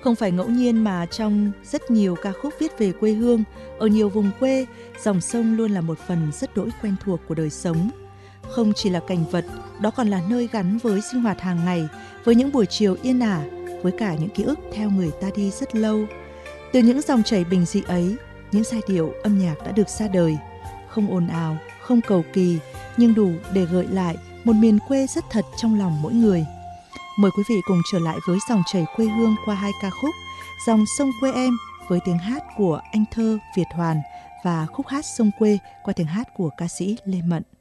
Không phải ngẫu nhiên mà trong rất nhiều ca khúc viết về quê hương, ở nhiều vùng quê, dòng sông luôn là một phần rất đỗi quen thuộc của đời sống. Không chỉ là cảnh vật, đó còn là nơi gắn với sinh hoạt hàng ngày, với những buổi chiều yên ả, với cả những ký ức theo người ta đi rất lâu. Từ những dòng chảy bình dị ấy, những giai điệu âm nhạc đã được ra đời, không ồn ào, không cầu kỳ, nhưng đủ để gợi lại một miền quê rất thật trong lòng mỗi người. Mời quý vị cùng trở lại với dòng chảy quê hương qua hai ca khúc Dòng sông quê em với tiếng hát của anh thơ Việt Hoàn và Khúc hát sông quê qua tiếng hát của ca sĩ Lê Mận.